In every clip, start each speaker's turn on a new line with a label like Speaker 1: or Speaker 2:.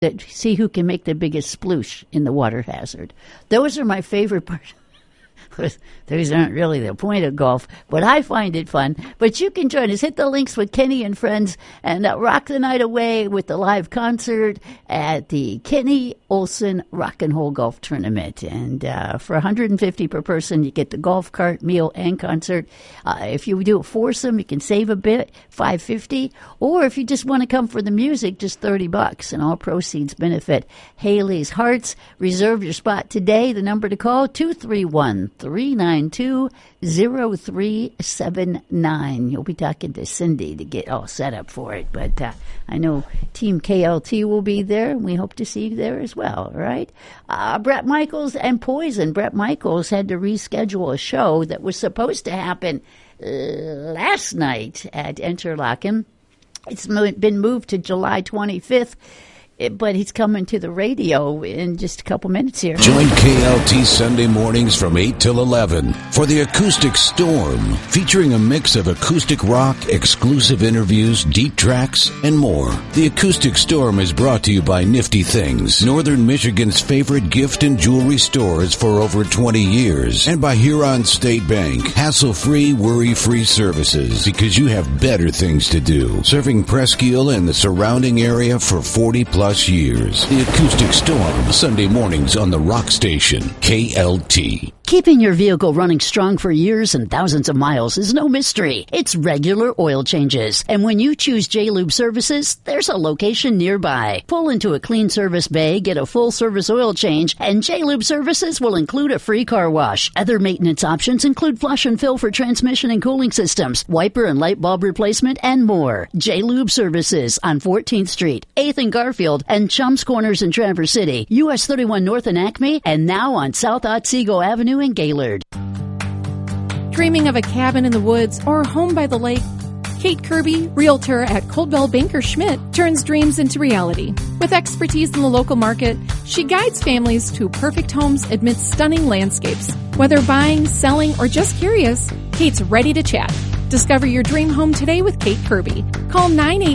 Speaker 1: See who can make the biggest sploosh in the water hazard. Those are my favorite parts. Those aren't really the point of golf, but I find it fun. But you can join us. Hit the links with Kenny and friends and rock the night away with the live concert at the Kenny Olson Rock and Roll Golf Tournament. And for $150 per person, you get the golf cart, meal, and concert. If you do a foursome, you can save a bit, $550. Or if you just want to come for the music, just $30. And all proceeds benefit Haley's Hearts. Reserve your spot today. The number to call, 231-392-0379. You'll be talking to Cindy to get all set up for it. But I know Team KLT will be there, and we hope to see you there as well, all right? Bret Michaels and Poison. Bret Michaels had to reschedule a show that was supposed to happen last night at Interlaken. It's been moved to July 25th. But he's coming to the radio in just a couple minutes here.
Speaker 2: Join KLT Sunday mornings from 8 till 11 for the Acoustic Storm, featuring a mix of acoustic rock, exclusive interviews, deep tracks, and more. The Acoustic Storm is brought to you by Nifty Things, Northern Michigan's favorite gift and jewelry stores for over 20 years, and by Huron State Bank, hassle-free, worry-free services, because you have better things to do. Serving Presque Isle and the surrounding area for 40-plus years. The Acoustic Storm, Sunday mornings on the rock station, KLT.
Speaker 1: Keeping your vehicle running strong for years and thousands of miles is no mystery. It's regular oil changes. And when you choose J-Lube Services, there's a location nearby. Pull into a clean service bay, get a full service oil change, and J-Lube Services will include a free car wash. Other maintenance options include flush and fill for transmission and cooling systems, wiper and light bulb replacement, and more. J-Lube Services on 14th Street, 8th and Garfield, and Chums Corners in Traverse City, US 31 North and Acme, and now on South Otsego Avenue in Gaylord.
Speaker 3: Dreaming of a cabin in the woods or home by the lake? Kate Kirby, realtor at Coldwell Banker Schmidt, turns dreams into reality. With expertise in the local market, she guides families to perfect homes amidst stunning landscapes. Whether buying, selling, or just curious, Kate's ready to chat. Discover your dream home today with Kate Kirby. Call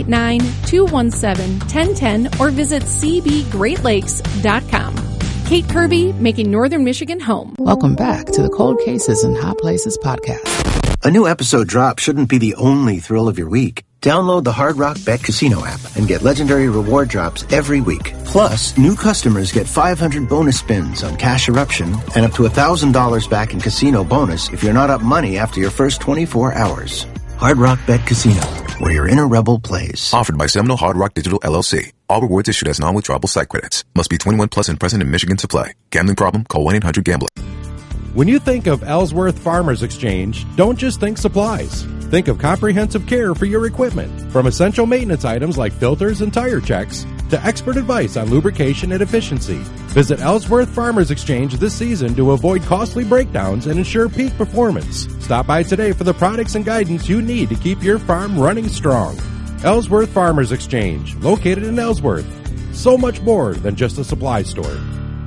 Speaker 3: 989-217-1010 or visit cbgreatlakes.com. Kate Kirby, making Northern Michigan home.
Speaker 4: Welcome back to the Cold Cases and Hot Places podcast.
Speaker 5: A new episode drop shouldn't be the only thrill of your week. Download the Hard Rock Bet Casino app and get legendary reward drops every week. Plus, new customers get 500 bonus spins on Cash Eruption and up to $1,000 back in casino bonus if you're not up money after your first 24 hours. Hard Rock Bet Casino, where your inner rebel plays.
Speaker 6: Offered by Seminole Hard Rock Digital LLC. All rewards issued as non-withdrawable site credits. Must be 21 plus and present in Michigan to play. Gambling problem? Call 1-800-GAMBLER.
Speaker 7: When you think of Ellsworth Farmers Exchange, don't just think supplies. Think of comprehensive care for your equipment, from essential maintenance items like filters and tire checks to expert advice on lubrication and efficiency. Visit Ellsworth Farmers Exchange this season to avoid costly breakdowns and ensure peak performance. Stop by today for the products and guidance you need to keep your farm running strong. Ellsworth Farmers Exchange, located in Ellsworth. So much more than just a supply store.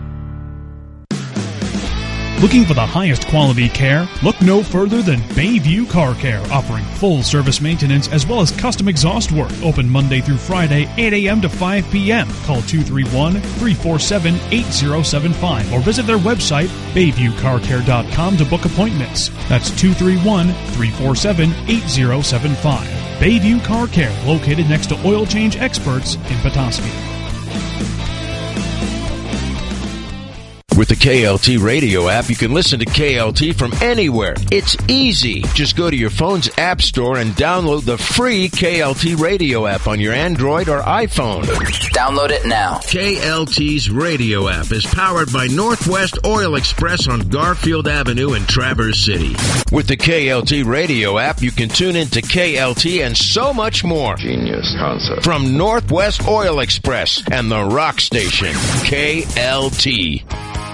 Speaker 8: Looking for the highest quality care? Look no further than Bayview Car Care, offering full service maintenance as well as custom exhaust work. Open Monday through Friday, 8 a.m. to 5 p.m. Call 231-347-8075 or visit their website, BayviewCarCare.com, to book appointments. That's 231-347-8075. Bayview Car Care, located next to Oil Change Experts in Petoskey.
Speaker 2: With the KLT radio app, you can listen to KLT from anywhere. It's easy. Just go to your phone's app store and download the free KLT radio app on your Android or iPhone.
Speaker 9: Download it now.
Speaker 2: KLT's radio app is powered by Northwest Oil Express on Garfield Avenue in Traverse City. With the KLT radio app, you can tune into KLT and so much more.
Speaker 10: Genius concept.
Speaker 2: From Northwest Oil Express and the rock station, KLT.